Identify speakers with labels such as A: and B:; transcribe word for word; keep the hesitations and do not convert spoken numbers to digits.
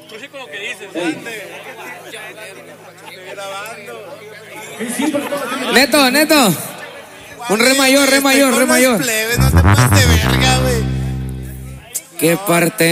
A: Neto, Neto. Un re mayor, re mayor, re mayor.
B: No te pases de verga, güey.
A: ¿Qué parte?